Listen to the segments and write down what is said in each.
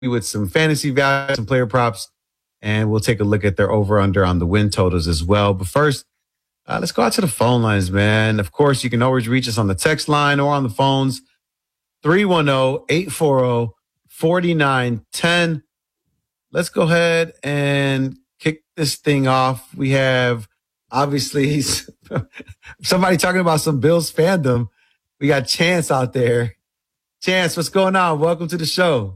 with some fantasy value, some player props, and we'll take a look at their over-under on the win totals as well. But first, let's go out to the phone lines, man. Of course, you can always reach us on the text line or on the phones, 310-840-4910. Let's go ahead and kick this thing off. We have, obviously, somebody talking about some Bills fandom. We got Chance out there. Chance, what's going on? Welcome to the show.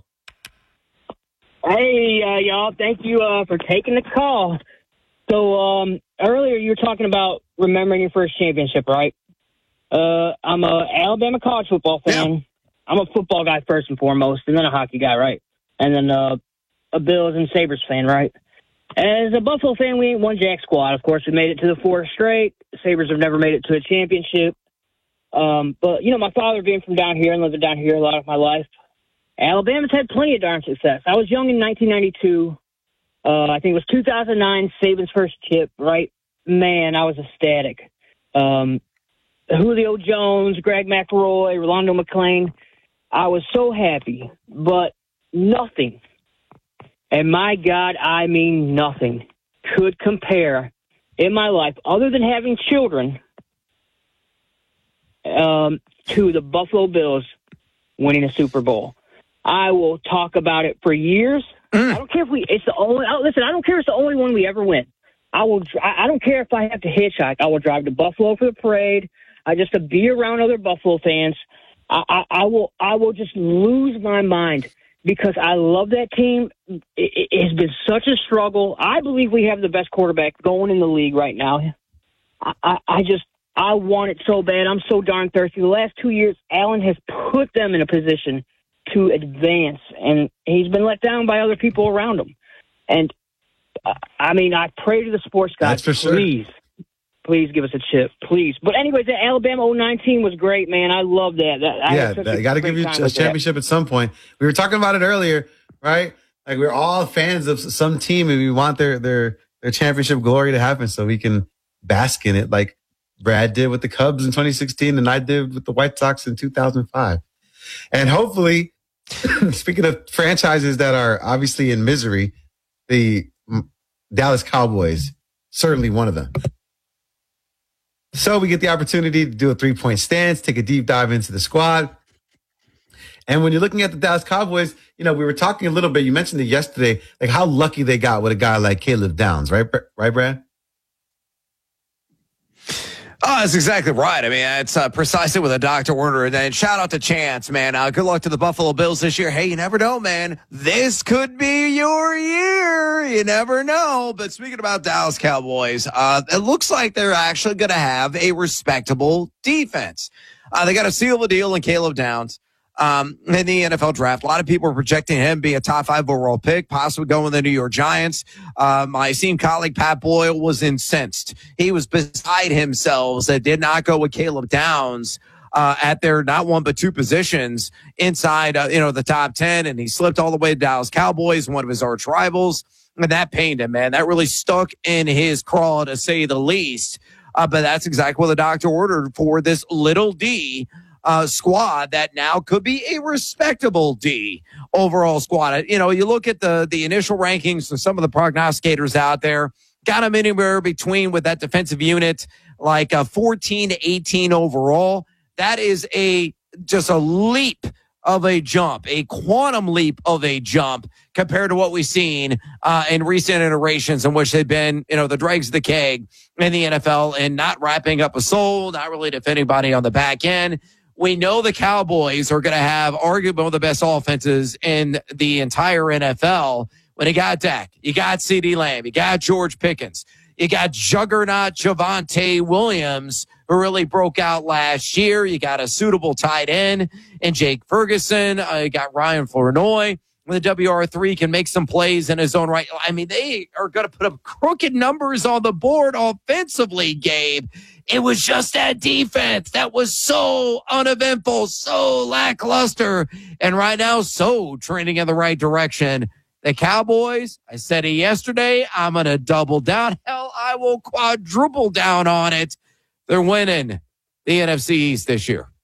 Hey, y'all. Thank you for taking the call. So earlier you were talking about remembering your first championship, right? I'm a Alabama college football fan. Yeah. I'm a football guy first and foremost, and then a hockey guy, right? And then a Bills and Sabres fan, right? As a Buffalo fan, we ain't one jack squad. Of course, we made it to the 4 straight. The Sabres have never made it to a championship. But, you know, my father being from down here and living down here a lot of my life, Alabama's had plenty of darn success. I was young in 1992. I think it was 2009, Saban's first chip, right? Man, I was ecstatic. Julio Jones, Greg McElroy, Rolando McClain. I was so happy, but nothing, and my God, I mean nothing, could compare in my life, other than having children, to the Buffalo Bills winning a Super Bowl. I will talk about it for years. I don't care if it's the only. Listen, I don't care if it's the only one we ever win. I don't care if I have to hitchhike. I will drive to Buffalo for the parade. Just to be around other Buffalo fans. I will just lose my mind because I love that team. It has been such a struggle. I believe we have the best quarterback going in the league right now. I want it so bad. I'm so darn thirsty. The last 2 years, Allen has put them in a position to advance, and he's been let down by other people around him. And, I mean, I pray to the sports gods, please give us a chip, please. But anyways, the Alabama 09 team was great, man. I love that. I got to give you a championship at some point. We were talking about it earlier, right? Like, we're all fans of some team, and we want their championship glory to happen so we can bask in it, like Brad did with the Cubs in 2016 and I did with the White Sox in 2005. And hopefully, speaking of franchises that are obviously in misery, the Dallas Cowboys, certainly one of them. So we get the opportunity to do a 3-point stance, take a deep dive into the squad. And when you're looking at the Dallas Cowboys, you know, we were talking a little bit, you mentioned it yesterday, like how lucky they got with a guy like Caleb Downs, right? Right, Brad? Oh, that's exactly right. I mean, it's precisely what the doctor ordered. And then shout out to Chance, man. Good luck to the Buffalo Bills this year. Hey, you never know, man. This could be your year. You never know. But speaking about Dallas Cowboys, it looks like they're actually going to have a respectable defense. They got a seal the deal in Caleb Downs. In the NFL draft, a lot of people are projecting him to be a top 5 overall pick, possibly going with the New York Giants. My esteemed colleague Pat Boyle was incensed. He was beside himself that did not go with Caleb Downs at their not one but two positions inside the top 10, and he slipped all the way to Dallas Cowboys, one of his arch rivals, and that pained him, man. That really stuck in his craw, to say the least. But that's exactly what the doctor ordered for this little D squad that now could be a respectable D overall squad. You know, you look at the initial rankings of some of the prognosticators out there, got them anywhere between with that defensive unit, like 14 to 18 overall. That is just a leap of a jump, a quantum leap of a jump compared to what we've seen in recent iterations in which they've been, the dregs of the keg in the NFL and not wrapping up a soul, not really defending anybody on the back end. We know the Cowboys are going to have arguably one of the best offenses in the entire NFL. When you got Dak, you got CeeDee Lamb, you got George Pickens, you got juggernaut Javonte Williams, who really broke out last year. You got a suitable tight end and Jake Ferguson. You got Ryan Flournoy. The WR3 can make some plays in his own right. I mean, they are going to put up crooked numbers on the board offensively, Gabe. It was just that defense that was so uneventful, so lackluster, and right now so trending in the right direction. The Cowboys, I said it yesterday, I'm going to double down. Hell, I will quadruple down on it. They're winning the NFC East this year.